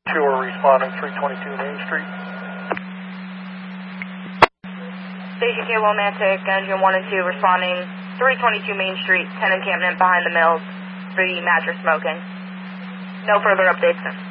2 are responding 322 Main Street. Station K Romantic, engine 1 and 2 responding 322 Main Street, 10 encampment behind the mills, 3 mattress smoking. No further updates, sir.